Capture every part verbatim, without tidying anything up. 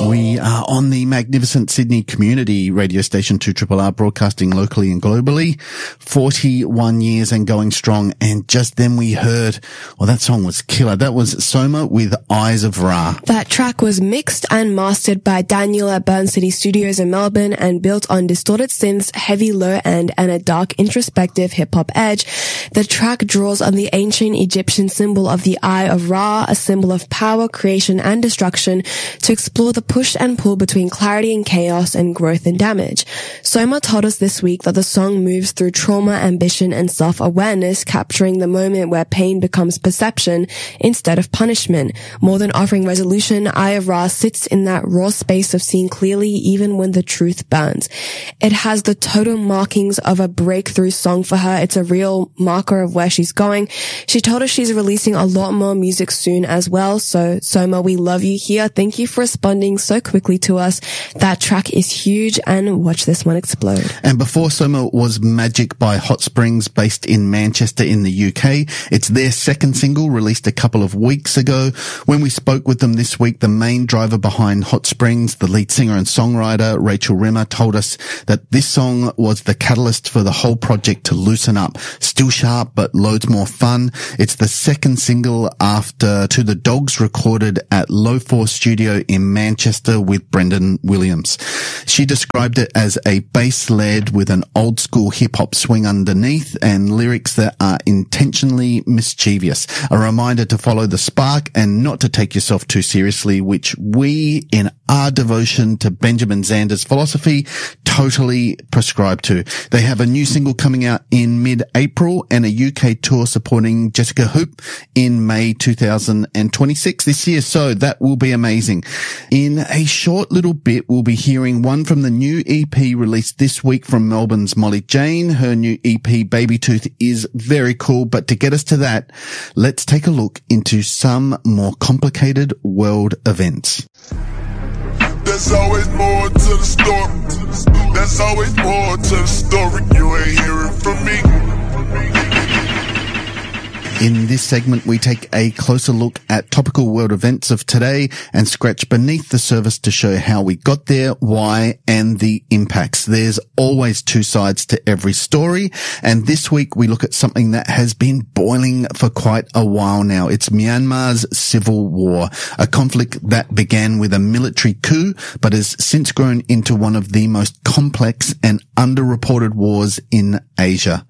We are on the magnificent Sydney community radio station two R R R, broadcasting locally and globally. forty-one years and going strong. And just then we heard, well, that song was killer. That was Soma with Eyes of Ra. That track was mixed and mastered by Daniel at Burn City Studios in Melbourne and built on distorted synths, heavy low end, and a dark introspective hip-hop edge. The track draws on the ancient Egyptian symbol of the Eye of Ra, a symbol of power, creation, and destruction, to explore the push and pull between clarity and chaos and growth and damage. Soma told us this week that the song moves through trauma, ambition, and self-awareness, capturing the moment where pain becomes perception instead of punishment. More than offering resolution, Eye of Ra sits in that raw space of seeing clearly even when the truth burns. It has the total markings of a breakthrough song for her. It's a real marker of where she's going. She told us she's releasing a lot more music soon as well. So Soma, we love you here. Thank you for responding so quickly to us. That track is huge, and watch this one explode. And before Soma was Magic by Hot Springs, based in Manchester in the U K. It's their second single, released a couple of weeks ago. When we spoke with them this week, the main driver behind Hot Springs, the lead singer and songwriter Rachel Rimmer, told us that this song was the catalyst for the whole project to loosen up. Still sharp, but loads more fun. It's the second single after To the Dogs, recorded at Low Force Studio in Manchester with Brendan Williams. She described it as a bass-led with an old-school hip-hop swing underneath and lyrics that are intentionally mischievous. A reminder to follow the spark and not to take yourself too seriously, which we, in our devotion to Benjamin Zander's philosophy, totally prescribe to. They have a new single coming out in mid-April and a U K tour supporting Jessica Hoop in May two thousand twenty-six this year, so that will be amazing. In a short little bit, we'll be hearing one from the new E P released this week from Melbourne's Molly Jane. Her new E P, Baby Tooth, is very cool, but to get us to that, let's take a look into some more complicated world events. There's always more to the story. There's always more to the story. You ain't hearing from me. In this segment, we take a closer look at topical world events of today and scratch beneath the surface to show how we got there, why, and the impacts. There's always two sides to every story, and this week we look at something that has been boiling for quite a while now. It's Myanmar's civil war, a conflict that began with a military coup, but has since grown into one of the most complex and underreported wars in Asia.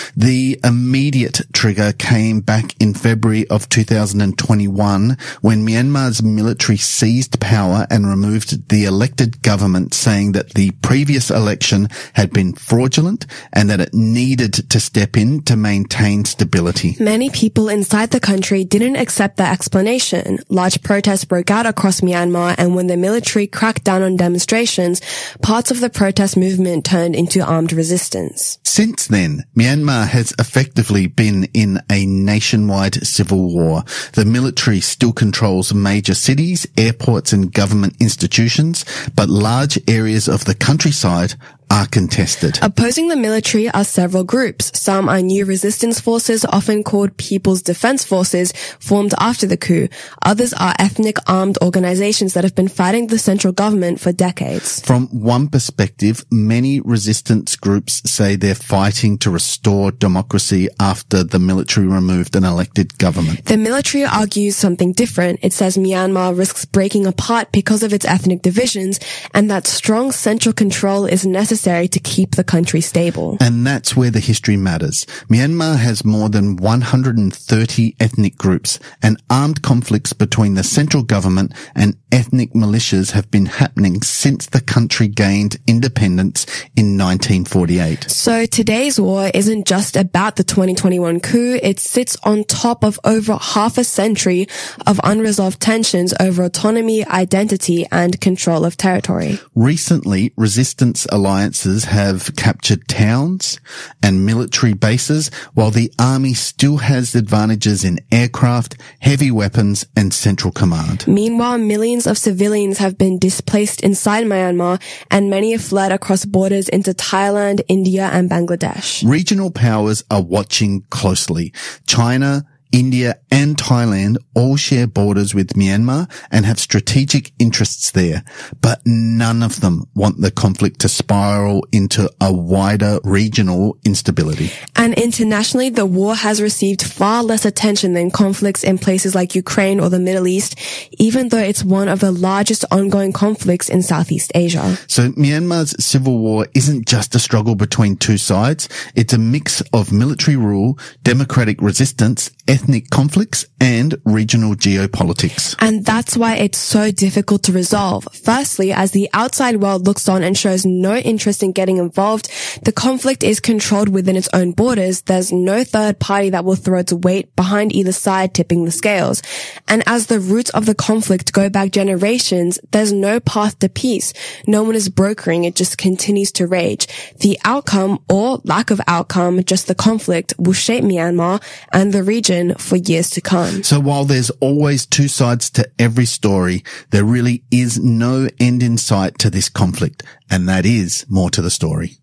The immediate trigger came back in February of two thousand twenty-one when Myanmar's military seized power and removed the elected government, saying that the previous election had been fraudulent and that it needed to step in to maintain stability. Many people inside the country didn't accept that explanation. Large protests broke out across Myanmar, and when the military cracked down on demonstrations, parts of the protest movement turned into armed resistance. Since then, Myanmar has effectively been in a nationwide civil war. The military still controls major cities, airports, and government institutions, but large areas of the countryside are contested. Opposing the military are several groups. Some are new resistance forces, often called People's Defense Forces, formed after the coup. Others are ethnic armed organizations that have been fighting the central government for decades. From one perspective, many resistance groups say they're fighting to restore democracy after the military removed an elected government. The military argues something different. It says Myanmar risks breaking apart because of its ethnic divisions, and that strong central control is necessary to keep the country stable. And that's where the history matters. Myanmar has more than one hundred thirty ethnic groups, and armed conflicts between the central government and ethnic militias have been happening since the country gained independence in nineteen forty-eight. So today's war isn't just about the twenty twenty-one coup. It sits on top of over half a century of unresolved tensions over autonomy, identity, and control of territory. Recently, resistance alliances have captured towns and military bases, while the army still has advantages in aircraft, heavy weapons, and central command. Meanwhile, millions of civilians have been displaced inside Myanmar, and many have fled across borders into Thailand, India, and Bangladesh. Regional powers are watching closely. China, India and Thailand all share borders with Myanmar and have strategic interests there, but none of them want the conflict to spiral into a wider regional instability. And internationally, the war has received far less attention than conflicts in places like Ukraine or the Middle East, even though it's one of the largest ongoing conflicts in Southeast Asia. So Myanmar's civil war isn't just a struggle between two sides. It's a mix of military rule, democratic resistance, ethnic conflicts, and regional geopolitics. And that's why it's so difficult to resolve. Firstly, as the outside world looks on and shows no interest in getting involved, the conflict is controlled within its own borders. There's no third party that will throw its weight behind either side, tipping the scales. And as the roots of the conflict go back generations, there's no path to peace. No one is brokering. It just continues to rage. The outcome, or lack of outcome, just the conflict, will shape Myanmar and the region for years to come. So while there's always two sides to every story, there really is no end in sight to this conflict, and that is more to the story.